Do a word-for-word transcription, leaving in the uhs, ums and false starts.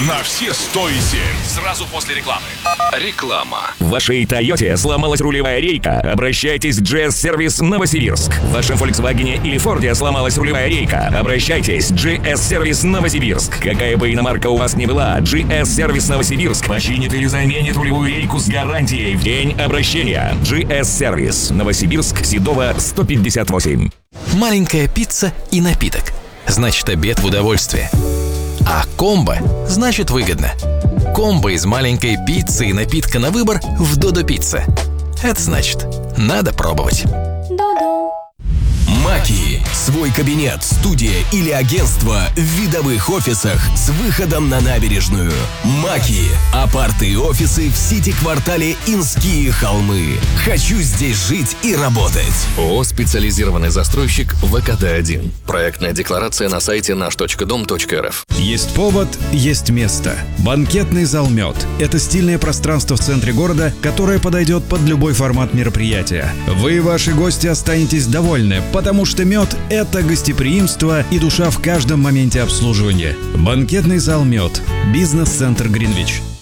на все сто и семь. Сразу после рекламы. Реклама. В вашей Тойоте сломалась рулевая рейка? Обращайтесь в джи эс-сервис Новосибирск. В вашем Volkswagen или Форде сломалась рулевая рейка? Обращайтесь в джи эс-сервис Новосибирск. Какая бы иномарка у вас ни была, джи эс-сервис Новосибирск починит или заменит рулевую рейку с гарантией в день обращения. джи эс-сервис Новосибирск, Седова, сто пятьдесят восемь. Маленькая пицца и напиток. Значит, обед в удовольствие. А комбо значит выгодно. Комбо из маленькой пиццы и напитка на выбор в Додо Пицца. Это значит, надо пробовать. Додо. Маки. Свой кабинет, студия или агентство в видовых офисах с выходом на набережную. Маки. Апарты и офисы в сити-квартале Инские холмы. Хочу здесь жить и работать. ООО «Специализированный застройщик вэ ка дэ один». Проектная декларация на сайте наш точка дом точка эр эф. Есть повод, есть место. Банкетный зал «Мед» — это стильное пространство в центре города, которое подойдет под любой формат мероприятия. Вы и ваши гости останетесь довольны, потому что «Мед» — это гостеприимство и душа в каждом моменте обслуживания. Банкетный зал «Мед». Бизнес-центр Гринвич.